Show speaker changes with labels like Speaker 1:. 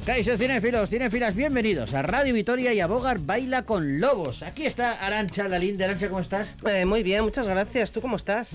Speaker 1: Kaixo cinéfilos, cinéfilas, bienvenidos a Radio Vitoria y a Bogart Baila con Lobos. Aquí está Arantxa Lalinde. Arantxa, ¿cómo estás?
Speaker 2: Muy bien, muchas gracias. ¿Tú cómo estás?